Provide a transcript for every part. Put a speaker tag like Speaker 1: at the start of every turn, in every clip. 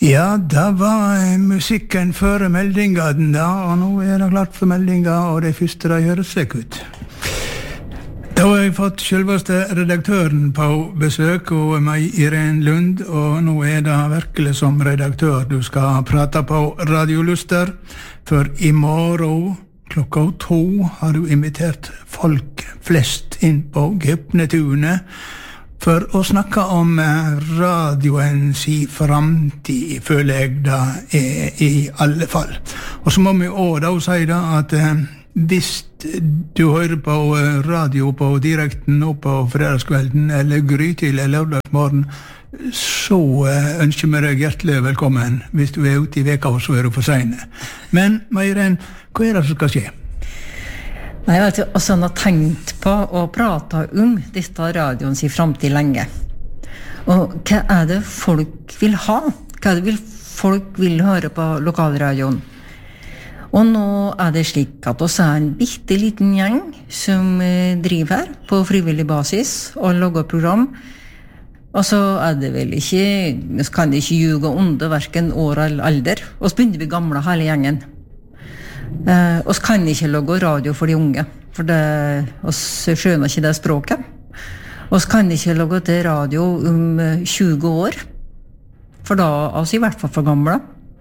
Speaker 1: Ja, det var musikken før meldinga den da, og nå det klart for meldinga, og det første det høres seg ut. Da har jeg fått selveste redaktøren på besøk, og meg Irene Lund, og nå det virkelig som redaktør du skal prate på Radio Luster, for i morgen klokka 2 har du invitert folk flest inn på Gypnetunet, for å snakke om radioens i framtid, føler jeg det i alle fall. Og så må vi også da si da at hvis du hører på radio på direkten nå på fredagskvelden eller grytidlig lørdagsmorgen, så ønsker vi deg hjertelig velkommen. Hvis du ute i veka, så du for sene. Men, Meiren, hva det som skal skje?
Speaker 2: Nei, jeg vet jo, altså han har tenkt på å prate om dette radioens i framtid lenge. Og hva det folk vil ha? Hva det folk vil høre på lokalradioen? Og nå det slik at oss en bitte liten gjeng som driver her på frivillig basis og lager program. Og så det vel ikke, vi kan ikke ljuge under hverken år eller alder. Og så begynner vi gamle hele gjengen. Oss kan ikke lage radio for de unge, for oss skjønner ikke det språket. Oss kan ikke lage til radio om 20 år, for da oss i hvert fall for gamle.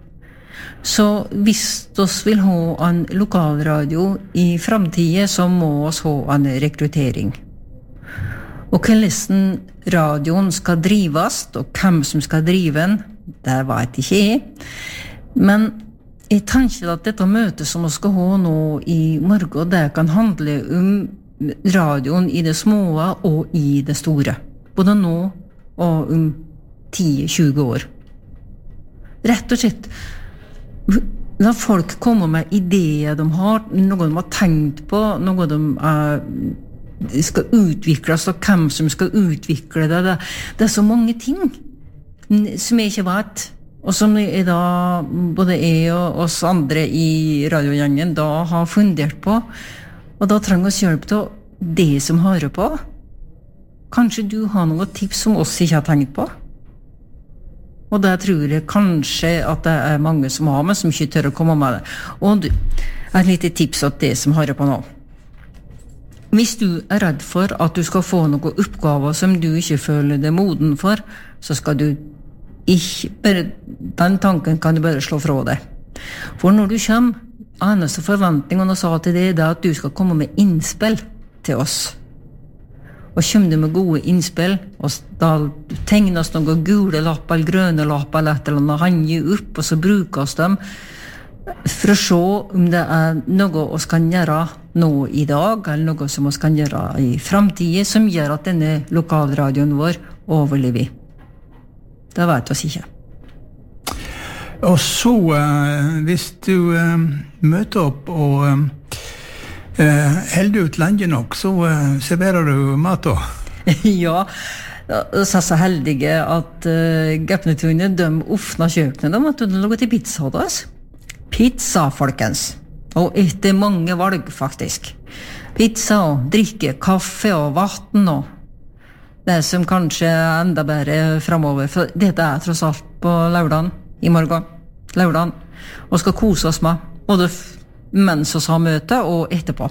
Speaker 2: Så hvis oss vil ha en lokalradio i framtiden, så må oss ha en rekruttering. Og hvordan radioen skal drives, og hvem som skal drive den, det vet ikke jeg. Men jeg tenker at dette møtet som vi skal ha nå i morgen, det kan handle om radioen i det små og i det store. Både nå og om 10-20 år. Rett og slett, når folk kommer med ideer de har, noe de har tenkt på, noe de skal utvikles, og hvem som skal utvikle det. Det så mange ting som jeg ikke vet. Og som da både jeg og oss andre i radiogjengen da har fundert på, og da trenger oss hjelp til det som hører på. Kanskje du har noen tips som oss ikke har tenkt på? Og det tror jeg kanskje at det mange som har, men som ikke tør å komme med det. Og et lite tips til det som hører på nå. Hvis du redd for at du skal få noen oppgaver som du ikke føler deg moden for, så skal du ikke bare, den tanken kan du bare slå fra deg. For når du kommer, eneste forventning og sa til deg, det at du skal komme med innspill til oss. Og kommer du med gode innspill, og da tegnes noen gule lapp eller grønne lapp eller et eller annet, hanger opp, og så brukes de for å se om det noe vi kan gjøre nå i dag, eller noe som vi kan gjøre i framtiden, som gjør at denne lokalradioen vår overlever. Det vet oss ikke. Og så, hvis du møter opp og holder ut lenge nok, så serverer du mat da? Ja, så så heldige at Gypnetunet, de åpner kjøkkenet, de måtte lage til pizza hos oss. Pizza, folkens. Og etter mange valg, faktisk. Pizza og drikke, kaffe og vatten og det som kanskje enda bedre fremover, for dette tross alt på lørdagen, i morgen, lørdagen, og skal kose oss med, både mens vi har møte og etterpå.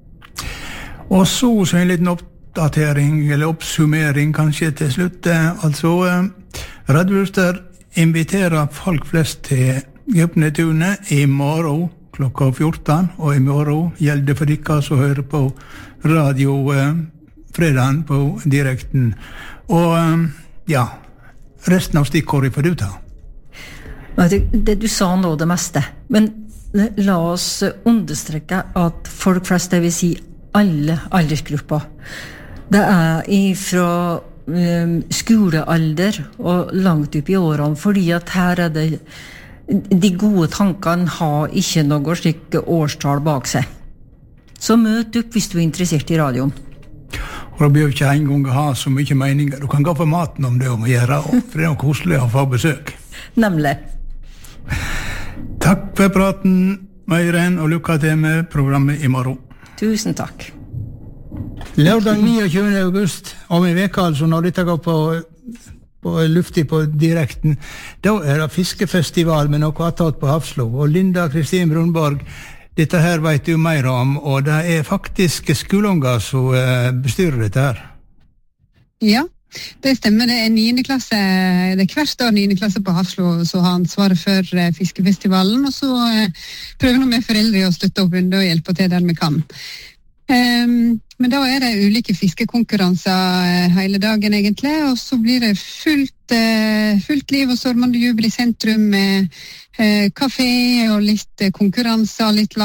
Speaker 2: Og så en liten oppdatering, eller oppsummering kanskje til slutt, altså Radio Luster inviterer folk flest til Gypnetunet i morgen klokka 14, og i morgen gjelder det for dere som hører på radio fredagen på direkten. Og ja, resten av stikkordet får du ta. Det du sa nå det meste, men la oss understreke at folk flest, det vil si alle aldersgrupper, det ifra skolealder og langt opp i årene, fordi at her det de gode tankene har ikke noe slik årstall bak seg. Så møt opp hvis du interessert i radioen.
Speaker 1: Og da bør ikke en gang ha så mye meninger. Du kan gå for maten om det å gjøre, for det noe koselig å få besøk.
Speaker 2: Nemlig.
Speaker 1: Takk for praten, Meiren, og lykke til med programmet i morgen.
Speaker 2: Tusen takk.
Speaker 1: Lørdag 29. august, om en veka altså, når dette går på luftig på direkten, da det fiskefestival med noe attåt på Hafslo. Og Linda Kristin Brunborg, dette her vet du mer om, og det faktisk skoleunger som bestyrer dette her.
Speaker 3: Ja, det stemmer. Det 9. klasse, det hvert år 9. klasse på Hafslo som har ansvaret for fiskefestivalen, og så prøver vi med foreldre å støtte opp under og hjelpe til der vi kan. Men da det ulike fiskekonkurranser hele dagen egentlig, og så blir det fullt liv og stormende jubel i sentrum med kafé og litt konkurranser, litt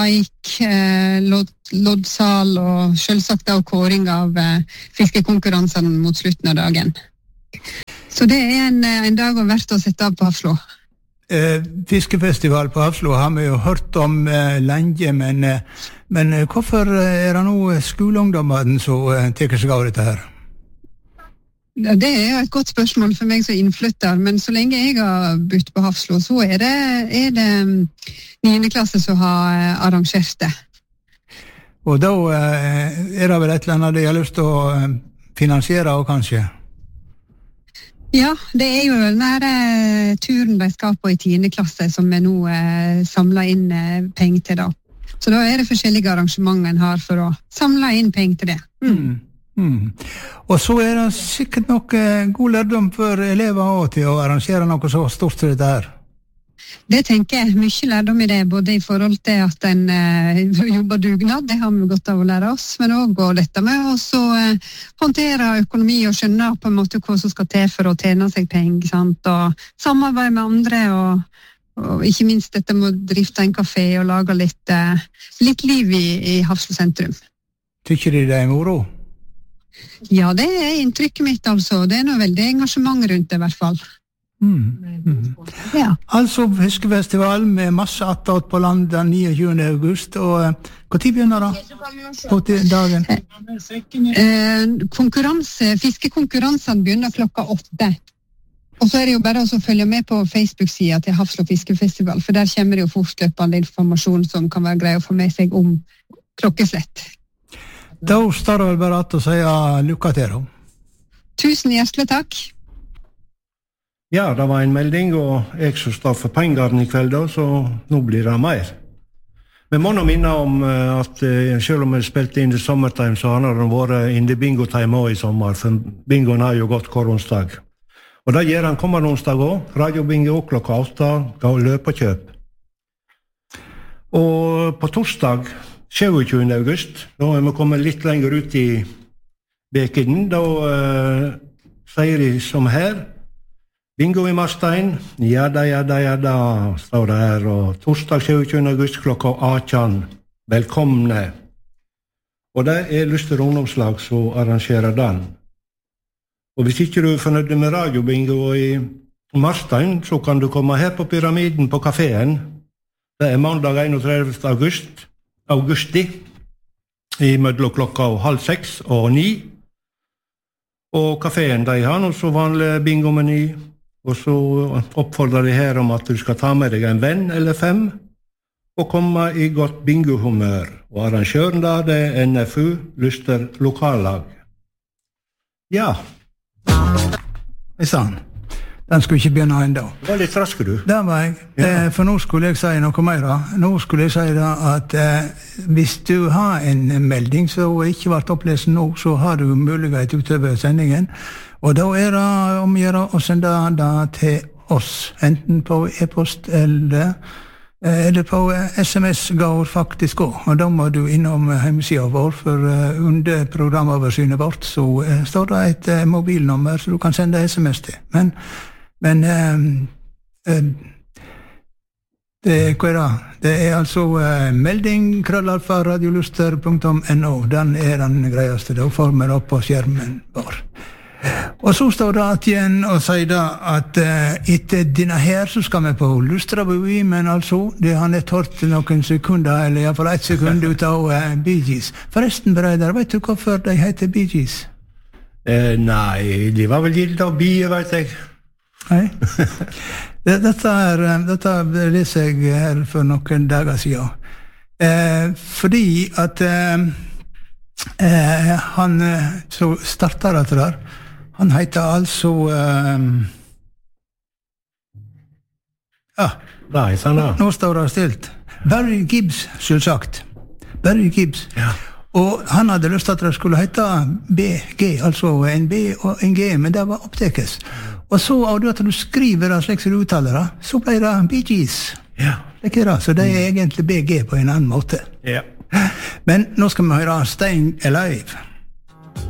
Speaker 3: loddsal og selvsagt da kåring av fiskekonkurransene mot slutten av dagen. Så det en dag verdt å sette av på Hafslo.
Speaker 1: Fiskefestival på Hafslo har vi jo hørt om lenge, men hvorfor det nå skoleungdommen som tar seg av dette her?
Speaker 3: Ja, det jo et godt spørsmål for meg som innflytter, men så lenge jeg har bodd på Hafslo, så det 9. klasse som har arrangert det.
Speaker 1: Og da det vel et eller annet de har lyst til å finansiere også, kanskje?
Speaker 3: Ja, det jo denne turen de skal på i 10. klasse som vi nå samler inn penger til da. Så da det forskjellige arrangementer en har for å samle inn penger til det.
Speaker 1: Og så det sikkert noe god lærdom for elever også til å arrangere noe så stort som dette her.
Speaker 3: Det tenker jeg mye lærdom i det, både i forhold til at en jobber dugnad, det har vi godt av å lære oss, men også dette med å håndtere økonomi og skjønne på en måte hva som skal til for å tjene seg penger, sant? Og samarbeide med andre, og ikke minst dette med å drifte en kafé og lage litt liv i Hafslo sentrum.
Speaker 1: Tykker de det moro?
Speaker 3: Ja, det inntrykket mitt altså. Det noe veldig engasjement rundt det i hvert fall. Ja.
Speaker 1: Altså fiskefestival med masse attåt på land den 29. august, og hva tid begynner da? På dagen?
Speaker 3: Fiskekonkurransene begynner klokka 8. Og så det jo bare å følge med på Facebook-siden til Hafslo fiskefestival, for der kommer det jo fortløpende informasjon som kan være grei å få med seg om klokkeslett.
Speaker 1: Da står det vel bare at å si lykke til.
Speaker 3: Tusen hjertelig takk.
Speaker 4: Ja, det var en melding, og jeg som står for pengene i kveld, så nå blir det mer. Vi må nå minne om at selv om vi spilte inn i Summertime, så har det vært inn i bingo-time også i sommer, for bingoen har jo gått hver onsdag. Og det gjør han kommende onsdag også, radiobingo klokka 8, ga løp og kjøp. Og på torsdag, 27. august, da vi kommet litt lenger ut i vekeden, da sier de som her, bingo i Marstein, ja da, står det her, og torsdag 27. august klokka 18, velkomne. Og det Lyster ungdomslag som arrangerer den. Og hvis ikke du fornøyd med radiobingo i Marstein, så kan du komme her på Pyramiden på kaféen. Det mandag 31. augusti, i mellom klokka 5:30 og 9. Og kaféen, de har noe så vanlig bingomeny, og så oppfordrer de her om at du skal ta med deg en venn eller 5, og komme i godt bingohumør. Og arrangøren da, det NFU, Lyster lokallag. Ja.
Speaker 1: Sann. Den skulle ikke begynne enda.
Speaker 4: Det var litt raske du.
Speaker 1: Det var jeg. Ja. For nå skulle jeg si noe mer. Nå skulle jeg si da at hvis du har en melding som ikke ble opplest nå, så har du mulighet utover sendingen. Og da det om å gjøre å sende det til oss, enten på e-post eller på SMS går faktisk også. Og da må du innom hjemmesiden vår, for under programoversynet vårt så står det et mobilnummer så du kan sende SMS til. Men det altså melding @radioluster.no. Den den greieste. Da får vi det opp på skjermen vår. Og så står det at igjen og sier da at etter denne her så skal vi på Lustrabui, men altså, det har nett hørt noen sekunder, eller i hvert fall 1 sekund ut av Bee Gees. Forresten, Breider, vet du hvorfor de heter Bee Gees?
Speaker 4: Nei, de var vel gitt av bier, vet jeg.
Speaker 1: Nei. Dette leser jeg her for noen dager siden. Fordi at han så startet dette der, Han heter altså... Nå står det stilt. Barry Gibbs, selvsagt. Barry Gibbs.
Speaker 4: Ja.
Speaker 1: Og han hadde lyst til at det skulle hete BG, altså en B og en G, men det var opptekes. Og så, av det at du skriver det slik som du uttaler det, så ble det Bee Gees.
Speaker 4: Ja.
Speaker 1: Så det er egentlig BG på en annen måte.
Speaker 4: Ja.
Speaker 1: Men nå skal vi høre Staying Alive.